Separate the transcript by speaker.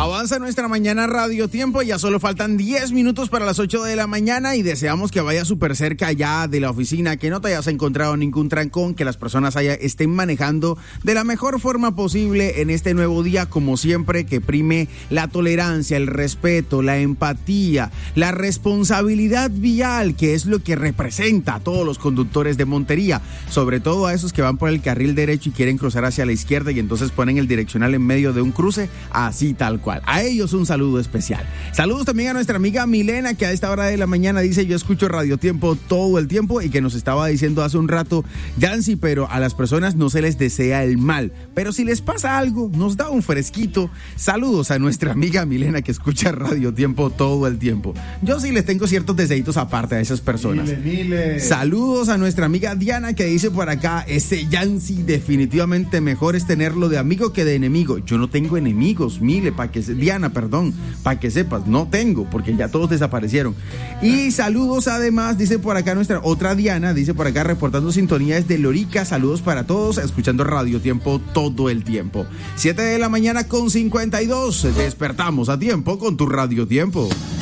Speaker 1: Avanza nuestra mañana Radio Tiempo, ya solo faltan 10 minutos para las 8 de la mañana y deseamos que vaya súper cerca ya de la oficina, que no te hayas encontrado ningún trancón, que las personas estén manejando de la mejor forma posible en este nuevo día, como siempre, que prime la tolerancia, el respeto, la empatía, la responsabilidad vial, que es lo que representa a todos los conductores de Montería, sobre todo a esos que van por el carril derecho y quieren cruzar hacia la izquierda y entonces ponen el direccional en medio de un cruce, así tal cual. A ellos un saludo especial. Saludos también a nuestra amiga Milena, que a esta hora de la mañana dice: yo escucho Radio Tiempo todo el tiempo, y que nos estaba diciendo hace un rato: Yancy, pero a las personas no se les desea el mal, pero si les pasa algo, nos da un fresquito. Saludos a nuestra amiga Milena, que escucha Radio Tiempo todo el tiempo. Yo sí les tengo ciertos deseitos aparte a esas personas.
Speaker 2: Mile.
Speaker 1: Saludos a nuestra amiga Diana, que dice por acá: ese Yancy definitivamente mejor es tenerlo de amigo que de enemigo. Yo no tengo enemigos, Mile, Diana, perdón, para que sepas, no tengo, porque ya todos desaparecieron. Y saludos además, dice por acá nuestra otra Diana, dice por acá reportando sintonía desde Lorica: saludos para todos, escuchando Radio Tiempo todo el tiempo. 7 de la mañana con 52, despertamos a tiempo con tu Radio Tiempo.